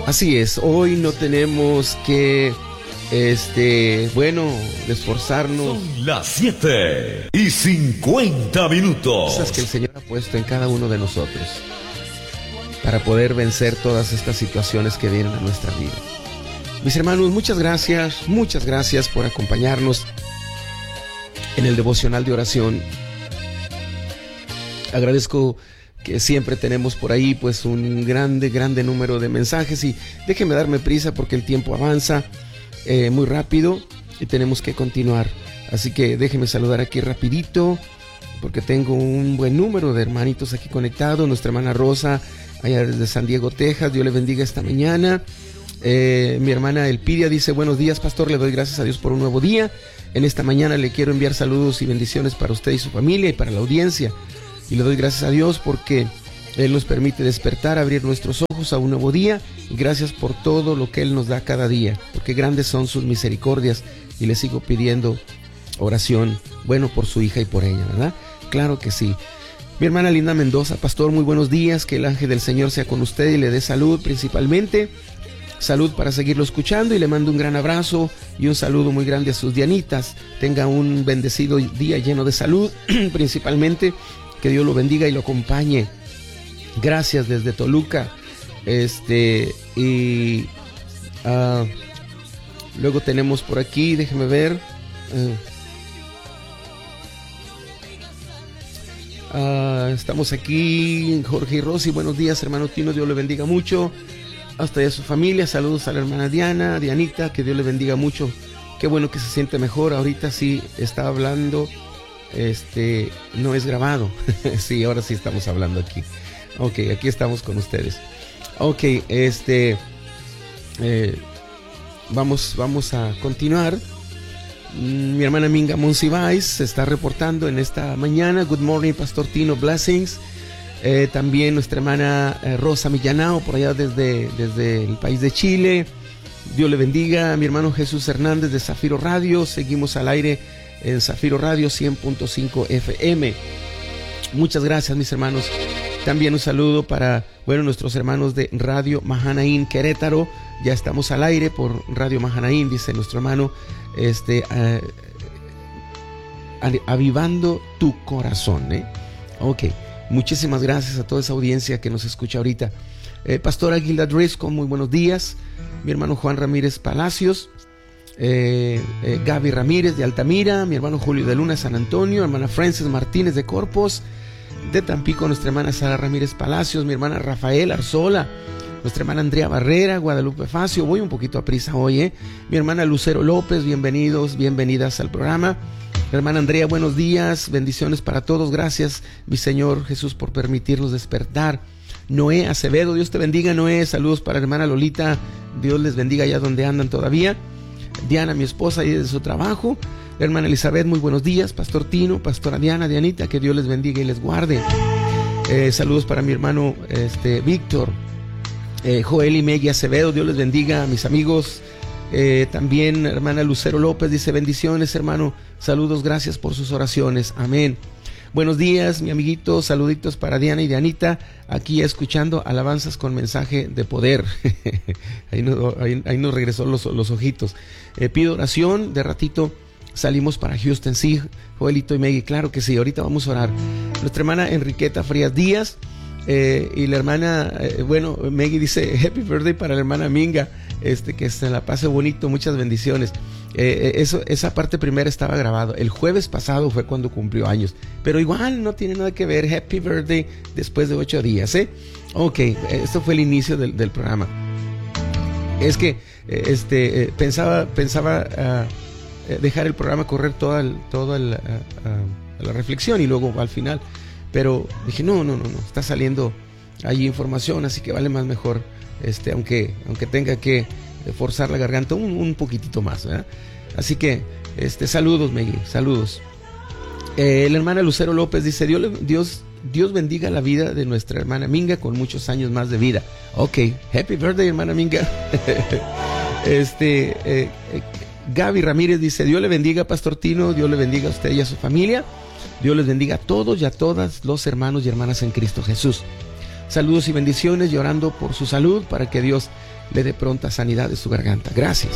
Así es, hoy no tenemos que, esforzarnos. Son las 7:50. Cosas que el Señor ha puesto en cada uno de nosotros para poder vencer todas estas situaciones que vienen a nuestra vida. Mis hermanos, muchas gracias por acompañarnos en el devocional de oración. Agradezco que siempre tenemos por ahí pues un grande número de mensajes, y déjenme darme prisa porque el tiempo avanza muy rápido y tenemos que continuar. Así que déjenme saludar aquí rapidito porque tengo un buen número de hermanitos aquí conectados. Nuestra hermana Rosa, allá desde San Diego, Texas, Dios le bendiga esta mañana. Mi hermana Elpidia dice: buenos días, pastor, le doy gracias a Dios por un nuevo día. En esta mañana le quiero enviar saludos y bendiciones para usted y su familia y para la audiencia. Y le doy gracias a Dios porque Él nos permite despertar, abrir nuestros ojos a un nuevo día. Y gracias por todo lo que Él nos da cada día, porque grandes son sus misericordias. Y le sigo pidiendo oración, por su hija y por ella, ¿verdad? Claro que sí. Mi hermana Linda Mendoza: pastor, muy buenos días. Que el ángel del Señor sea con usted y le dé salud principalmente. Salud para seguirlo escuchando, y le mando un gran abrazo y un saludo muy grande a sus Dianitas. Tenga un bendecido día lleno de salud, principalmente. Que Dios lo bendiga y lo acompañe. Gracias desde Toluca. Luego tenemos por aquí, déjeme ver. Estamos aquí, Jorge y Rosy. Buenos días, hermano Tino. Dios le bendiga mucho. Hasta allá su familia. Saludos a la hermana Dianita. Que Dios le bendiga mucho. Qué bueno que se siente mejor. Ahorita sí está hablando. No es grabado. Sí, ahora sí estamos hablando aquí. Ok, aquí estamos con ustedes. Ok, vamos a continuar. Mi hermana Minga Monsiváis se está reportando en esta mañana. Good morning, Pastor Tino, blessings. También nuestra hermana Rosa Millanao, por allá desde el país de Chile. Dios le bendiga. Mi hermano Jesús Hernández de Zafiro Radio. Seguimos al aire en Zafiro Radio 100.5 FM. Muchas gracias, mis hermanos. También un saludo para, nuestros hermanos de Radio Mahanaín Querétaro. Ya estamos al aire por Radio Mahanaín, dice nuestro hermano, avivando tu corazón, Ok, muchísimas gracias a toda esa audiencia que nos escucha ahorita. Pastora Gilda Driscoll, muy buenos días. Mi hermano Juan Ramírez Palacios. Gaby Ramírez de Altamira, mi hermano Julio de Luna de San Antonio, hermana Frances Martínez de Corpus, de Tampico nuestra hermana Sara Ramírez Palacios, mi hermana Rafael Arzola, nuestra hermana Andrea Barrera, Guadalupe Facio. Voy un poquito a prisa hoy, mi hermana Lucero López, bienvenidas al programa. Mi hermana Andrea, buenos días, bendiciones para todos, gracias mi Señor Jesús por permitirnos despertar. Noé Acevedo, Dios te bendiga, Noé. Saludos para la hermana Lolita, Dios les bendiga allá donde andan todavía. Diana, mi esposa, ahí de su trabajo. La hermana Elizabeth, muy buenos días. Pastor Tino, pastora Dianita, que Dios les bendiga y les guarde. Saludos para mi hermano Víctor, Joel y Meggy Acevedo, Dios les bendiga, mis amigos. También hermana Lucero López dice: bendiciones, hermano, saludos, gracias por sus oraciones, amén. Buenos días, mi amiguito, saluditos para Diana y Dianita, aquí escuchando alabanzas con mensaje de poder. ahí nos regresó los ojitos. Pido oración, de ratito salimos para Houston, sí, Joelito y Meggy, claro que sí, ahorita vamos a orar. Nuestra hermana Enriqueta Frías Díaz, y la hermana, Meggy dice: happy birthday para la hermana Minga, que se la pase bonito, muchas bendiciones. Esa parte primera estaba grabado. El jueves pasado fue cuando cumplió años, pero igual no tiene nada que ver. Happy birthday después de 8 días, Ok, esto fue el inicio del programa. Es que pensaba dejar el programa correr toda la reflexión y luego al final, pero dije no, está saliendo ahí información, así que vale más mejor, aunque tenga que forzar la garganta un poquitito más, ¿verdad? Así que saludos, Meggy, saludos. La hermana Lucero López dice: Dios bendiga la vida de nuestra hermana Minga con muchos años más de vida. Ok, happy birthday, hermana Minga. Gaby Ramírez dice: Dios le bendiga, Pastor Tino, Dios le bendiga a usted y a su familia. Dios les bendiga a todos y a todas los hermanos y hermanas en Cristo Jesús. Saludos y bendiciones, llorando por su salud para que Dios le dé pronta sanidad de su garganta. Gracias.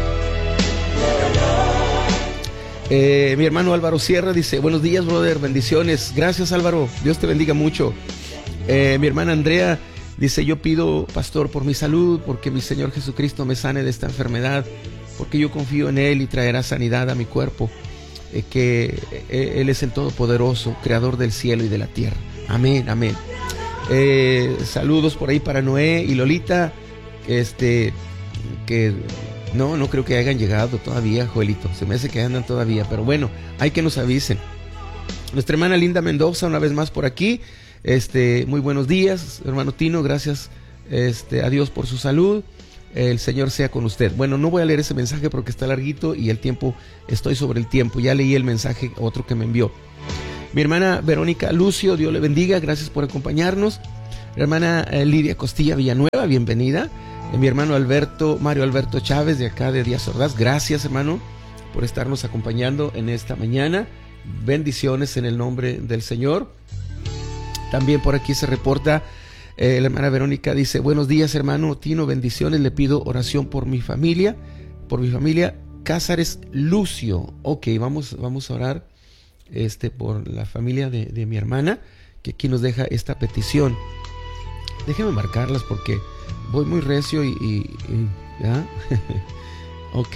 Mi hermano Álvaro Sierra dice: buenos días, brother, bendiciones. Gracias, Álvaro, Dios te bendiga mucho. Mi hermana Andrea dice: yo pido, pastor, por mi salud, porque mi Señor Jesucristo me sane de esta enfermedad, porque yo confío en Él y traerá sanidad a mi cuerpo, que Él es el Todopoderoso, Creador del cielo y de la tierra. Amén, amén. Saludos por ahí para Noé y Lolita, que no creo que hayan llegado todavía, Joelito, se me hace que andan todavía, pero bueno, hay que nos avisen. Nuestra hermana Linda Mendoza, una vez más por aquí. Muy buenos días, hermano Tino, gracias a Dios por su salud. El Señor sea con usted. Bueno, no voy a leer ese mensaje porque está larguito y el tiempo, estoy sobre el tiempo. Ya leí el mensaje, otro que me envió. Mi hermana Verónica Lucio, Dios le bendiga, gracias por acompañarnos. Mi hermana Lidia Costilla Villanueva, bienvenida. Mi hermano Mario Alberto Chávez, de acá de Díaz Ordaz, gracias, hermano, por estarnos acompañando en esta mañana. Bendiciones en el nombre del Señor. También por aquí se reporta la hermana Verónica, dice: buenos días, hermano Tino, bendiciones, le pido oración por mi familia Cázares Lucio. Ok, vamos a orar por la familia de mi hermana, que aquí nos deja esta petición. Déjenme marcarlas porque voy muy recio y ¿ya? Ok.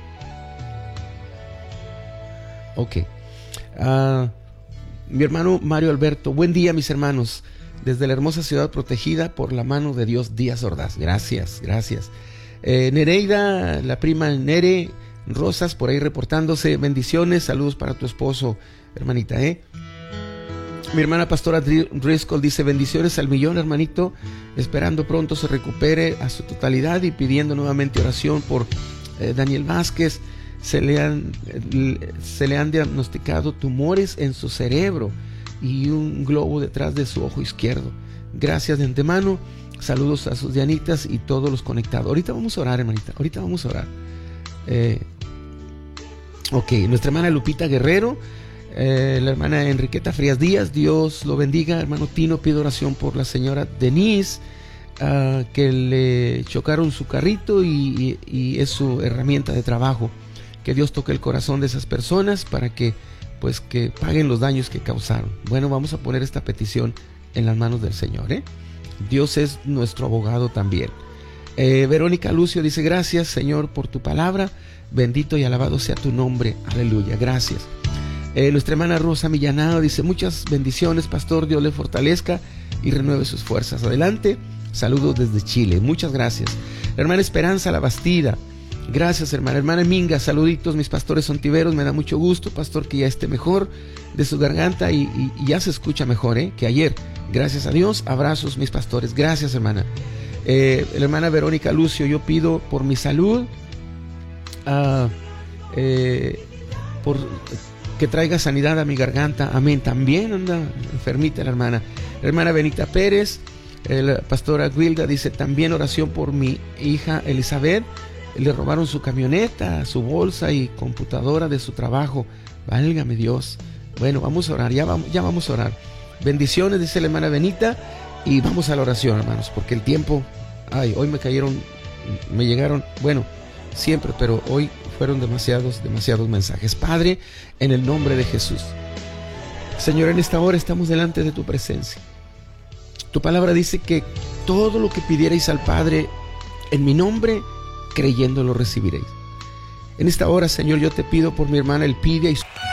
Mi hermano Mario Alberto: buen día, mis hermanos, desde la hermosa ciudad protegida por la mano de Dios, Díaz Ordaz. Gracias. Nereida, la prima Nere Rosas, por ahí reportándose. Bendiciones, saludos para tu esposo, hermanita. Mi hermana pastora Driscoll dice: bendiciones al millón, hermanito, esperando pronto se recupere a su totalidad y pidiendo nuevamente oración por Daniel Vázquez. Se le han diagnosticado tumores en su cerebro y un globo detrás de su ojo izquierdo. Gracias de antemano. Saludos a sus dianitas y todos los conectados. Ahorita vamos a orar, hermanita. Ahorita vamos a orar. Nuestra hermana Lupita Guerrero, la hermana Enriqueta Frías Díaz, Dios lo bendiga. Hermano Tino, pido oración por la señora Denise, que le chocaron su carrito y es su herramienta de trabajo. Que Dios toque el corazón de esas personas para que paguen los daños que causaron. Bueno, vamos a poner esta petición en las manos del Señor. Dios es nuestro abogado también. Verónica Lucio dice: gracias, Señor, por tu palabra. Bendito y alabado sea tu nombre. Aleluya, gracias. Nuestra hermana Rosa Millanado dice: muchas bendiciones, pastor, Dios le fortalezca y renueve sus fuerzas. Adelante, saludos desde Chile, muchas gracias. La hermana Esperanza La Bastida: gracias, hermana. Hermana Minga: saluditos, mis pastores sontiveros, me da mucho gusto, pastor, que ya esté mejor de su garganta y ya se escucha mejor que ayer. Gracias a Dios. Abrazos, mis pastores. Gracias, hermana. La hermana Verónica Lucio: yo pido por mi salud, por que traiga sanidad a mi garganta. Amén. También anda enfermita la hermana. La hermana Benita Pérez, la pastora Wilda, dice: también oración por mi hija Elizabeth. Le robaron su camioneta, su bolsa y computadora de su trabajo. Válgame Dios. Bueno, vamos a orar, ya vamos a orar. Bendiciones, dice la hermana Benita, y vamos a la oración, hermanos, porque el tiempo, hoy me llegaron, bueno, siempre, pero hoy fueron demasiados mensajes. Padre, en el nombre de Jesús, Señor, en esta hora estamos delante de tu presencia. Tu palabra dice que todo lo que pidierais al Padre en mi nombre, creyendo lo recibiréis. En esta hora, Señor, yo te pido por mi hermana Elpidia y